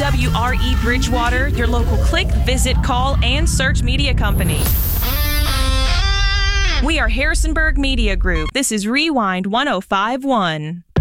WRE Bridgewater, your local click, visit, call, and search media company. We are Harrisonburg Media Group. This is Rewind 1051.